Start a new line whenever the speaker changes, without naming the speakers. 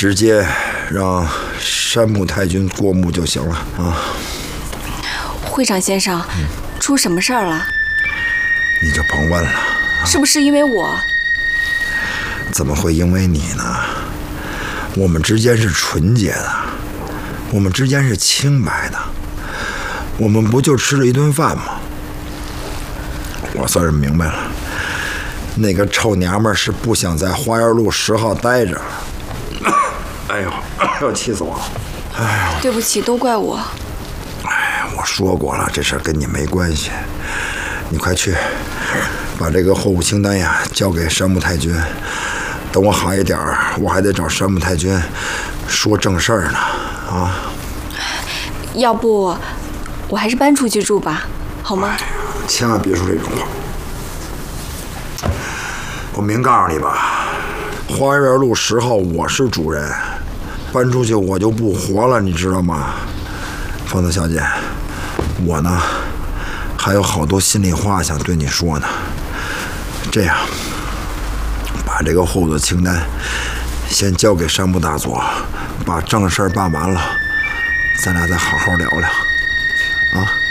直接让山木太君过目就行了啊。
会长先生，出什么事儿了？
你就甭问了。
是不是因为我？
怎么会因为你呢？我们之间是纯洁的，我们之间是清白的，我们不就吃了一顿饭吗？我算是明白了，那个臭娘们是不想在花园路10号待着。哎呦，气死我了！哎呦，
对不起，都怪我。
哎，我说过了，这事儿跟你没关系。你快去，把这个货物清单呀交给山木太君。等我好一点儿，我还得找山木太君说正事儿呢。啊，
要不我还是搬出去住吧，好吗？
千万别说这种话。我明告诉你吧，花园路10号我是主人，搬出去我就不活了，你知道吗？方子小姐，我呢还有好多心里话想对你说呢。这样，把这个货物的清单先交给山木大佐，把正事儿办完了，咱俩再好好聊聊。啊。